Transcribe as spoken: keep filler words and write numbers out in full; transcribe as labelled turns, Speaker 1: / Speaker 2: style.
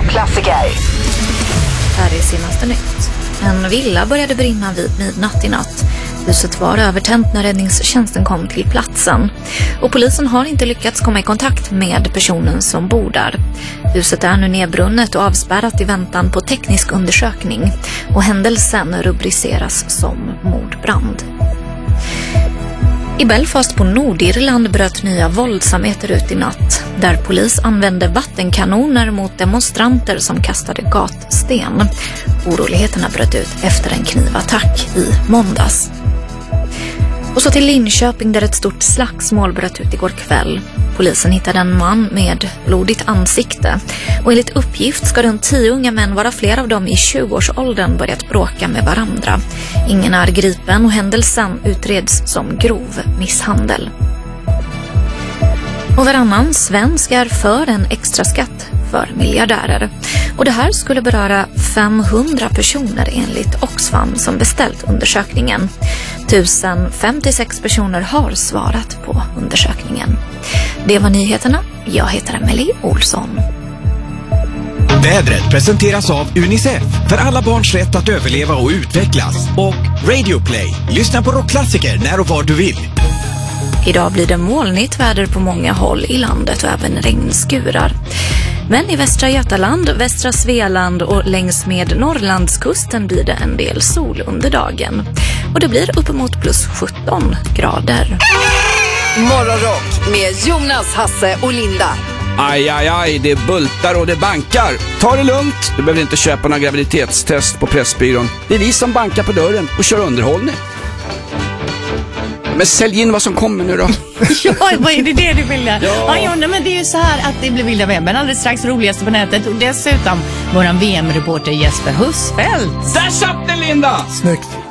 Speaker 1: rockklassiker.
Speaker 2: Här är senaste nytt. En villa började brinna vid midnatt i natt. Huset var övertänt när räddningstjänsten kom till platsen. Och polisen har inte lyckats komma i kontakt med personen som bor där. Huset är nu nedbrunnet och avspärrat i väntan på teknisk undersökning. Och händelsen rubriceras som mordbrand. I Belfast på Nordirland bröt nya våldsamheter ut i natt, där polis använde vattenkanoner mot demonstranter som kastade gatsten. Oroligheterna bröt ut efter en knivattack i måndags. Och så till Linköping där ett stort slagsmål bröt ut igår kväll. Polisen hittade en man med blodigt ansikte. Och enligt uppgift ska runt tio unga män, vara flera av dem i tjugoårsåldern, börjat bråka med varandra. Ingen är gripen och händelsen utreds som grov misshandel. Och varannan svensk är för en extra skatt för miljardärer. Och det här skulle beröra femhundra personer enligt Oxfam som beställt undersökningen. tusen femtiosex personer har svarat på undersökningen. Det var nyheterna. Jag heter Emelie Olsson.
Speaker 3: Vädret presenteras av Unicef för alla barns rätt att överleva och utvecklas. Och Radio Play. Lyssna på rockklassiker när och var du vill.
Speaker 2: Idag blir det molnigt väder på många håll i landet och även regnskurar. Men i västra Götaland, västra Svealand och längs med Norrlandskusten blir det en del sol under dagen. Och det blir uppemot plus sjutton grader.
Speaker 1: Morgonrock med Jonas, Hasse och Linda.
Speaker 4: Aj, aj, aj, det bultar och det bankar. Ta det lugnt, du behöver inte köpa några graviditetstest på Pressbyrån. Det är vi som bankar på dörren och kör underhållning. Men sälj in vad som kommer nu då.
Speaker 5: Ja, vad är det det du vill? Ja,
Speaker 4: ja
Speaker 5: ja nej, men det är ju så här att det blir vilda webben alldeles strax, roligaste på nätet. Och dessutom våran V M-reporter Jesper Husfeldt.
Speaker 4: Där satt den, Linda!
Speaker 6: Snyggt.